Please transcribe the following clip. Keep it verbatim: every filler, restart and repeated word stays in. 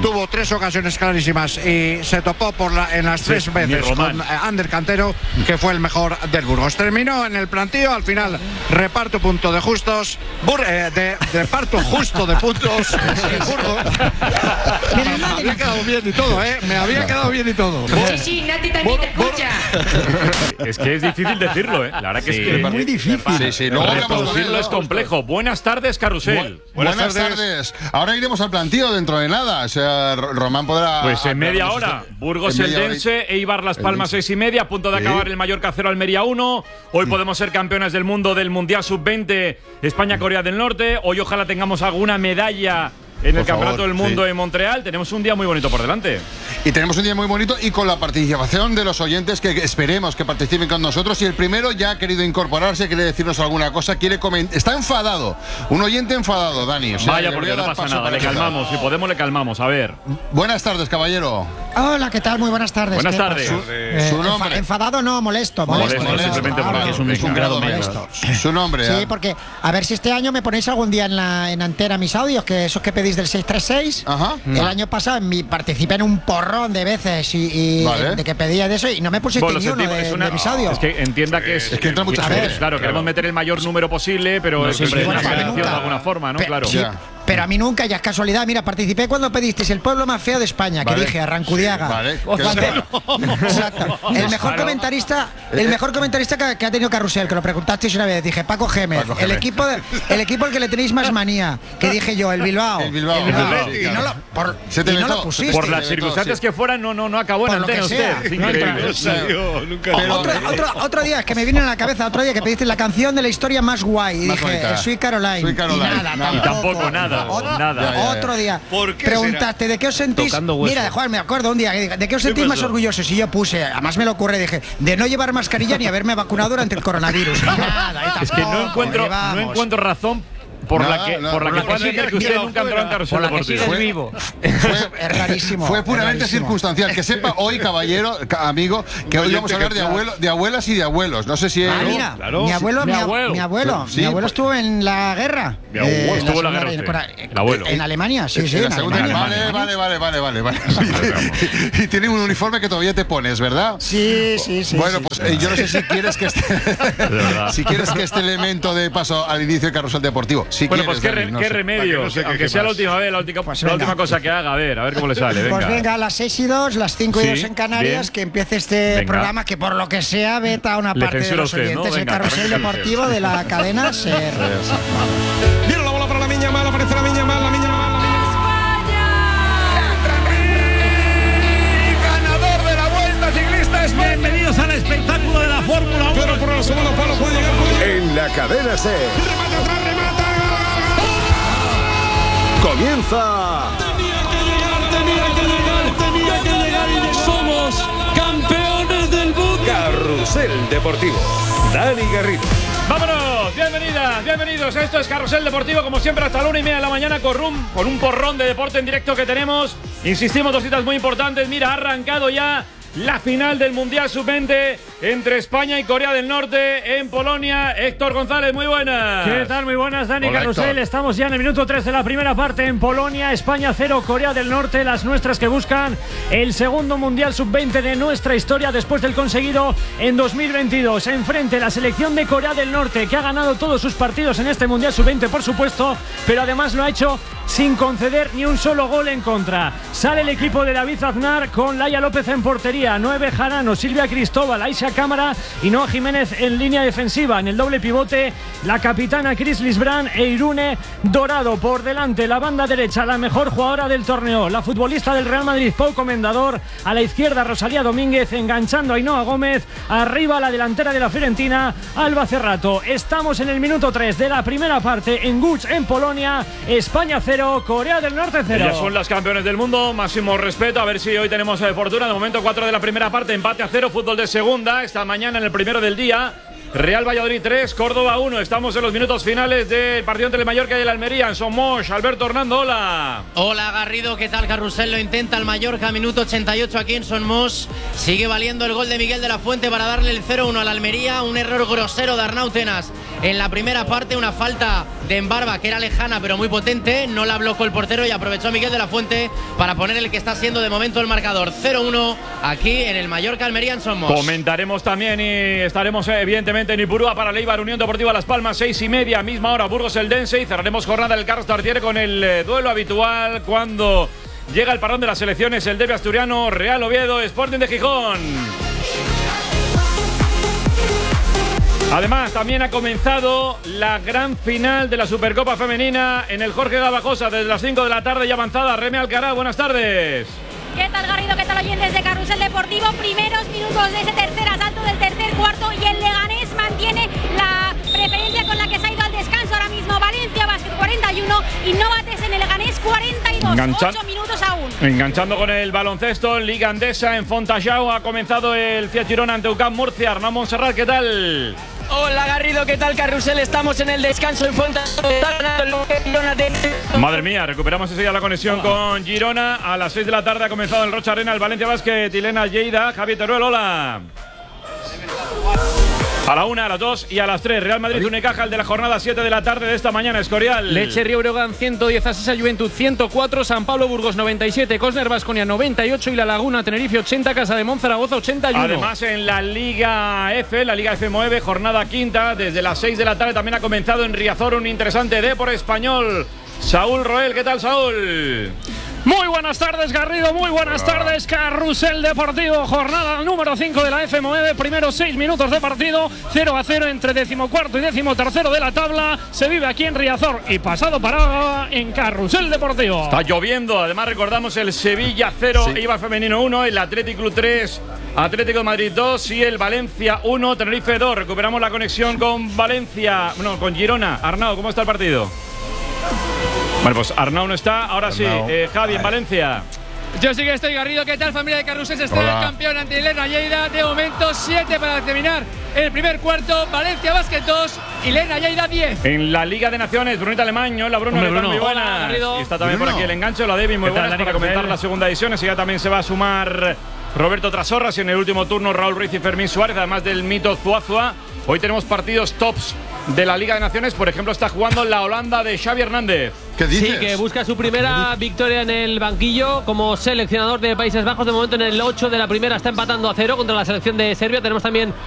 tuvo tres ocasiones clarísimas y se topó por la, en las sí, tres veces con eh, Ander Cantero, que fue el mejor del Burgos. Terminó en el plantío, al final reparto punto de justos, Bur eh, de, de reparto justo de puntos en Burgos. Me había quedado bien y todo, ¿eh? Me había quedado bien y todo. Sí, sí, Nati también te escucha. Es que es difícil decirlo, ¿eh? La verdad que sí, es que es muy difícil. Sí, sí, no reproducirlo es complejo. Buenas tardes, Carrusel. Bu buenas, buenas tardes. tardes. Ahora iremos al plantío dentro de nada. O sea, Román podrá. Pues en media hora. Burgos Eldense, Eibar Las Palmas seis y media. A punto de acabar el Mallorca cero Almería uno. Hoy podemos ser campeones del mundo del Mundial sub veinte España-Corea del Norte. Hoy ojalá tengamos alguna medalla en el por Campeonato favor, del Mundo sí. en Montreal. Tenemos un día muy bonito por delante. Y tenemos un día muy bonito y con la participación de los oyentes que esperemos que participen con nosotros. Y el primero ya ha querido incorporarse, quiere decirnos alguna cosa, quiere comentar. Está enfadado. Un oyente enfadado, Dani. O sea, Vaya, porque no pasa nada. Le calmamos. Si podemos, le calmamos. A ver. Buenas tardes, caballero. Hola, ¿qué tal? Muy buenas tardes. Buenas tardes. Su, eh, ¿Su nombre? Enfadado no, molesto. Molesto, molesto, molesto simplemente porque es un, es un grado molesto. Su nombre. Sí, porque a ver si este año me ponéis algún día en, la, en antena mis audios, que esos que pedís del seis tres seis. Ajá. El no. año pasado mi, participé en un porrón de veces y, y vale. de que pedía de eso y no me pusiste bueno, ni uno de, una, de mis audios. Es que entienda que es, es que entra muchas veces. Claro, queremos meter el mayor número posible, pero no, siempre sí, bueno, es de alguna forma, ¿no? Pe claro. Sí, ya. Pero a mí nunca, ya es casualidad. Mira, participé cuando pedisteis el pueblo más feo de España, vale. que dije, Arrancudiaga. Sí, vale. Cuando, exacto. El mejor claro. comentarista, el mejor comentarista que, que ha tenido Carrusel, que lo preguntasteis una vez, dije, Paco Gémez. Paco Gémez. El equipo de, el equipo al que le tenéis más manía, que dije yo, el Bilbao. El Bilbao. El Bilbao. El Bilbao. Y no lo, por, Se te y no todo, lo pusiste. Por las circunstancias sí. que fueran, no, no, no acabó en antena usted. Increíble. Pero otro, otro, otro día, es que me viene a la cabeza, otro día que pediste la canción de la historia más guay. Y más dije, bonita. Sweet Caroline. Sweet Caroline. Y nada, nada. Y tampoco, nada. Otro, nada. Ya, ya, ya. Otro día. Preguntaste, ¿de qué os sentís? Mira, Juan, me acuerdo un día, ¿de qué os sentís más orgullosos? Y yo puse, además me lo ocurre, dije, de no llevar mascarilla ni haberme vacunado durante el coronavirus. Nada, es que no encuentro, no encuentro razón por no, la que no, por la que pueda decir que usted nunca entró en Carrusel Deportivo. Fue vivo. Fue, es rarísimo. Fue puramente rarísimo. circunstancial. Que sepa hoy, caballero, amigo, que hoy vamos a hablar de, abuelo, de abuelas y de abuelos. No sé si ah, mira, claro. mi abuelo, mi abuelo, mi abuelo, sí, mi abuelo estuvo en la guerra. Mi abuelo eh, estuvo en la guerra. En, la, el abuelo. En Alemania, sí, sí. En en Alemania. Vale, vale, vale, vale, vale, vale. Y tiene un uniforme que todavía te pones, ¿verdad? Sí, sí, sí. Bueno, sí, pues sí. yo no sé si quieres que este, si quieres que este elemento de paso al inicio de Carrusel Deportivo. Si bueno, quieres, pues qué, Dani, re, no qué sé. remedio, no sé aunque qué, sea qué la última vez, la última, pues la última cosa que haga, a ver, a ver cómo le sale. Venga. Pues venga, a las seis y dos, las cinco y sí, dos en Canarias, bien. que empiece este venga. programa que por lo que sea veta a una le parte de los usted, oyentes ¿no? del Carrusel Deportivo de la cadena SER. Viene la bola para la Miña Mal, aparece la Miña Mal, la Miña Mal. Bienvenidos al espectáculo de la Fórmula uno. Pero por el segundo palo puede llegar, puede llegar. En la cadena SER. Remata atrás, remata. Comienza. Tenía que llegar, tenía que llegar, tenía que llegar y somos campeones del mundo. Carrusel Deportivo. Dani Garrido. ¡Vámonos! Bienvenidas, bienvenidos. Esto es Carrusel Deportivo, como siempre, hasta la una y media de la mañana con, rum, con un porrón de deporte en directo que tenemos. Insistimos, dos citas muy importantes. Mira, ha arrancado ya la final del Mundial sub veinte entre España y Corea del Norte en Polonia. Héctor González, muy buenas. ¿Qué tal? Muy buenas, Dani. Hola, Carrusel. Héctor. Estamos ya en el minuto tres de la primera parte en Polonia. España cero, Corea del Norte. Las nuestras que buscan el segundo Mundial sub veinte de nuestra historia después del conseguido en dos mil veintidós. Enfrente la selección de Corea del Norte, que ha ganado todos sus partidos en este Mundial sub veinte, por supuesto, pero además lo ha hecho sin conceder ni un solo gol en contra. Sale el equipo de David Aznar con Laia López en portería, nueve Jarano, Silvia Cristóbal, Aisha Cámara y Noa Jiménez en línea defensiva. En el doble pivote, la capitana Cris Lisbrand e Irune Dorado. Por delante, la banda derecha, la mejor jugadora del torneo, la futbolista del Real Madrid, Pau Comendador. A la izquierda, Rosalía Domínguez enganchando a Ainhoa Gómez. Arriba, la delantera de la Fiorentina, Alba Cerrato. Estamos en el minuto tres de la primera parte en Guch, en Polonia. España cero, Corea del Norte cero. Ellas son las campeones del mundo, máximo respeto. A ver si hoy tenemos eh, fortuna. De momento, cuatro de la primera parte, empate a cero, fútbol de segunda. Esta mañana en el primero del día Real Valladolid tres, Córdoba uno. Estamos en los minutos finales del partido entre el Mallorca y el Almería en Somos. Alberto Hernando, hola. Hola Garrido, ¿qué tal? Carrusel lo intenta el Mallorca, minuto ochenta y ocho aquí en Somos. Sigue valiendo el gol de Miguel de la Fuente para darle el cero uno al Almería. Un error grosero de Arnau Tenas en la primera parte, una falta de Embarba que era lejana pero muy potente. No la bloqueó el portero y aprovechó Miguel de la Fuente para poner el que está siendo de momento el marcador cero uno aquí en el Mallorca Almería en Somos. Comentaremos también y estaremos evidentemente en Ipurúa para Leibar Unión Deportiva Las Palmas, seis y media, misma hora Burgos Eldense, y cerraremos jornada del Carlos Tartiere con el eh, duelo habitual cuando llega el parón de las selecciones, el derbi asturiano, Real Oviedo, Sporting de Gijón. Además, también ha comenzado la gran final de la Supercopa Femenina en el Jorge Gabajosa desde las cinco de la tarde y avanzada. Reme Alcaraz, buenas tardes. ¿Qué tal, Garrido? ¿Qué tal, oyentes de Carrusel Deportivo? Primeros minutos de ese tercer asalto del tercer cuarto y el Leganés mantiene la preferencia con la que se ha ido al descanso ahora mismo. Valencia Basket cuarenta y uno y Novates en el Leganés cuarenta y dos. Engancha ocho minutos aún. Enganchando con el baloncesto, Liga Andesa en Fontajau ha comenzado el Fiat Girona ante U C A M Murcia. Arnau Montserrat, ¿qué tal? Hola Garrido, ¿qué tal? Carrusel, estamos en el descanso en Fontajau. Está ganando el Girona de... Madre mía, recuperamos enseguida la conexión con Girona. A las seis de la tarde ha comenzado el Rocha Arena, el Valencia Basket, Ilena Lleida, Javier Teruel, hola. A la una, a las dos y a las tres. Real Madrid Unicaja, el de la jornada siete de la tarde de esta mañana. Escorial. Leche Río Breogán ciento diez, Asisa Juventud ciento cuatro, San Pablo Burgos noventa y siete, Cosner Baskonia noventa y ocho y La Laguna Tenerife ochenta, Casa de Monzaragoza ochenta y uno. Además en la Liga F, la Liga F nueve, jornada quinta, desde las seis de la tarde también ha comenzado en Riazor un interesante Depor Español. Saúl Roel, ¿qué tal, Saúl? Muy buenas tardes, Garrido, muy buenas tardes, Carrusel Deportivo, jornada número cinco de la F nueve, primeros seis minutos de partido, cero a cero entre decimocuarto y decimotercero de la tabla, se vive aquí en Riazor y pasado para en Carrusel Deportivo. Está lloviendo, además recordamos el Sevilla cero, sí. Eibar Femenino uno, el Athletic Club tres, Atlético de Madrid dos y el Valencia uno, Tenerife dos. Recuperamos la conexión con Valencia, no, con Girona. Arnau, ¿cómo está el partido? Bueno, pues Arnau no está, ahora Arnau. sí, eh, Javi en Valencia. Yo sí que estoy, Garrido. ¿Qué tal, familia de Carrusel? Se estrena el campeón ante Ilena Lleida. De momento, siete para terminar el primer cuarto. Valencia Basket dos, Ilena Lleida diez. En la Liga de Naciones, Brunita Alemaño, la Bruno, Bruno. muy buena. Y está también Bruno. por aquí el enganche, la Debbie, muy buena para comentar la segunda edición. Así que también se va a sumar Roberto Trasorras y en el último turno Raúl Ruiz y Fermín Suárez, además del mito Zuazua. Hoy tenemos partidos tops de la Liga de Naciones. Por ejemplo, está jugando la Holanda de Xavi Hernández. ¿Qué dices? Sí, que busca su primera victoria en el banquillo como seleccionador de Países Bajos. De momento en el ocho de la primera está empatando a cero contra la selección de Serbia. Tenemos también